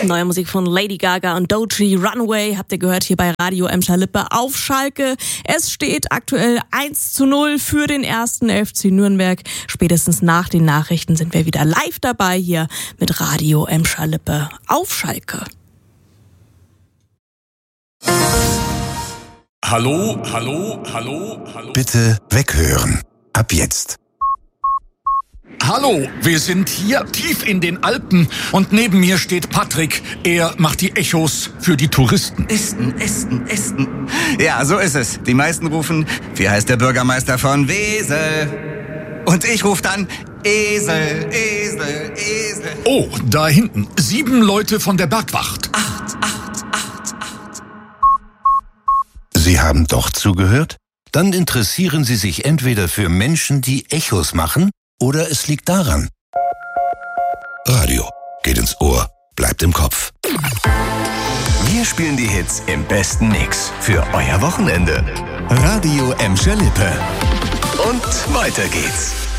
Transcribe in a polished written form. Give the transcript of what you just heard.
Neue Musik von Lady Gaga und Doechii, Runaway, habt ihr gehört hier bei Radio Emscher-Lippe auf Schalke. Es steht aktuell 1:0 für den 1. FC Nürnberg. Spätestens nach den Nachrichten sind wir wieder live dabei hier mit Radio Emscher-Lippe auf Schalke. Hallo. Bitte weghören. Ab jetzt. Hallo, wir sind hier tief in den Alpen und neben mir steht Patrick. Er macht die Echos für die Touristen. Esten. Ja, so ist es. Die meisten rufen, wie heißt der Bürgermeister von Wesel? Und ich rufe dann, Esel. Oh, da hinten, 7 Leute von der Bergwacht. 8. Sie haben doch zugehört? Dann interessieren Sie sich entweder für Menschen, die Echos machen, oder es liegt daran. Radio geht ins Ohr, bleibt im Kopf. Wir spielen die Hits im besten Mix für euer Wochenende. Radio Emscher-Lippe. Und weiter geht's.